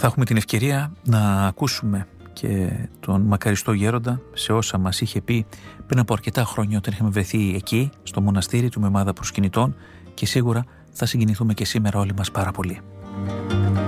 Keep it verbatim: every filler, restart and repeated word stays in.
Θα έχουμε την ευκαιρία να ακούσουμε και τον μακαριστό γέροντα σε όσα μας είχε πει πριν από αρκετά χρόνια όταν είχαμε βρεθεί εκεί στο μοναστήρι του με ομάδα προσκυνητών, και σίγουρα θα συγκινηθούμε και σήμερα όλοι μας πάρα πολύ.